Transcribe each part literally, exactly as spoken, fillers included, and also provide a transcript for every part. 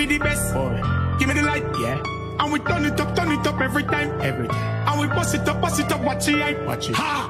we the best. Boy. Give me the light, yeah. And we turn it up, turn it up every time, every time. And we bust it up, bust it up, watch it, I watch it. Ha!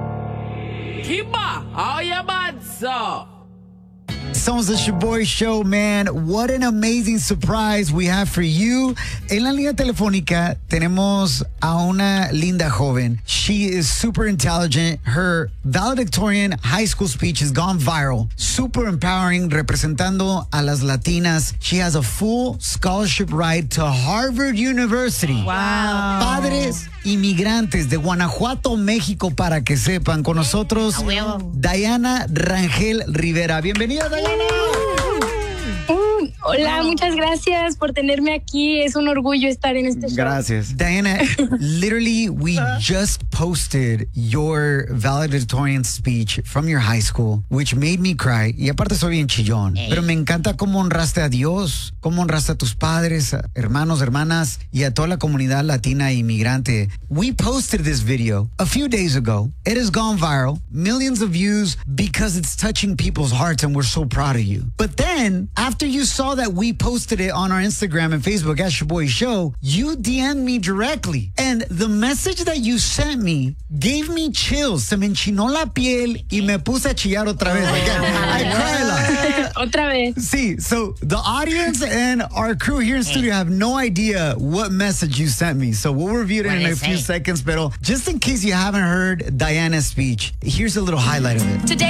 Kiba, how you bad, sir? Somos the Shaboy Show, man. What an amazing surprise we have for you. En la línea telefónica tenemos a una linda joven. She is super intelligent. Her valedictorian high school speech has gone viral. Super empowering, representando a las Latinas. She has a full scholarship ride to Harvard University. Wow. Padres inmigrantes de Guanajuato, México, para que sepan. Con nosotros, Diana Rangel Rivera. Bienvenida, Diana. Mm, hola, muchas gracias por tenerme aquí. Es un orgullo estar en este show. Gracias. Diana, literally, we just posted your valedictorian speech from your high school, which made me cry. Y aparte soy bien chillón. Hey. Pero me encanta cómo honraste a Dios, cómo honraste a tus padres, hermanos, hermanas, y a toda la comunidad latina e inmigrante. We posted this video a few days ago. It has gone viral, millions of views, because it's touching people's hearts, and we're so proud of you. But then, after you saw that we posted it on our Instagram and Facebook at Shaboy Show, you D M'd me directly. And the message that you sent me gave me chills. Se me enchinó la piel y me puse a chillar otra vez. Like, I, I cry a lot. Otra vez. See, so the audience and our crew here in studio have no idea what message you sent me. So we'll review it in a few seconds. But just in case you haven't heard Diana's speech, here's a little highlight of it. Today